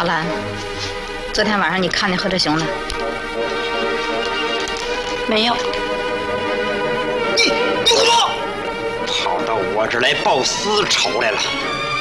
兰，昨天晚上你看见何志雄了？ 没有。 你怎么跑到我这儿来报私仇来了？